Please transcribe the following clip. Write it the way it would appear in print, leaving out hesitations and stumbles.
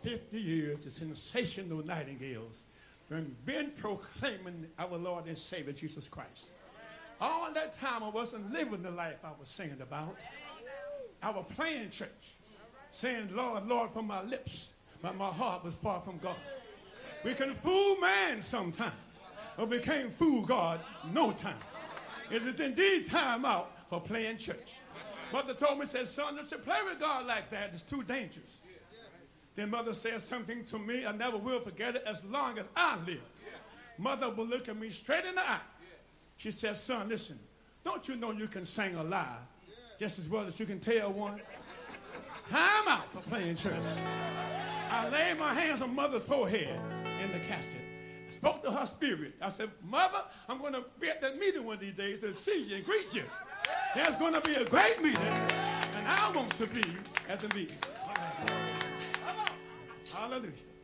50 years, the sensational Nightingales have been proclaiming our Lord and Savior, Jesus Christ. All that time I wasn't living the life I was singing about. I was playing church, saying, Lord, Lord, from my lips, but my heart was far from God. We can fool man sometime, but we can't fool God no time. Is it indeed time out for playing church? Mother told me, said, son, don't you play with God like that. It's too dangerous. Then mother said something to me, I never will forget it as long as I live. Mother will look at me straight in the eye. She said, son, listen, don't you know you can sing a lie just as well as you can tell one? Time out for playing church. I laid my hands on mother's forehead in the casket. I spoke to her spirit. I said, Mother, I'm going to be at that meeting one of these days to see you and greet you. There's going to be a great meeting, and I want to be at the meeting. Hallelujah.